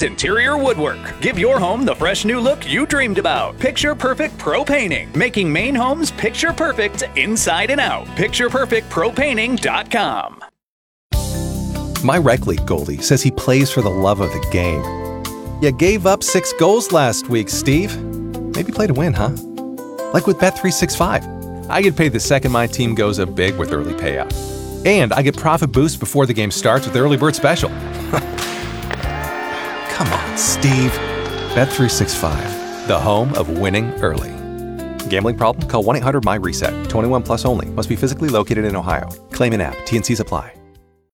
and interior woodwork. Give your home the fresh new look you dreamed about. Picture Perfect Pro Painting, making Maine homes picture perfect inside and out. PicturePerfectProPainting.com. My rec league goalie says he plays for the love of the game. You gave up 6 goals last week, Steve. Maybe play to win, huh? Like with Bet365. I get paid the second my team goes up big with early payout. And I get profit boost before the game starts with Early Bird Special. Come on, Steve. Bet365, the home of winning early. Gambling problem? Call 1-800-MY-RESET. 21 plus only. Must be physically located in Ohio. Claim in app. T&Cs apply.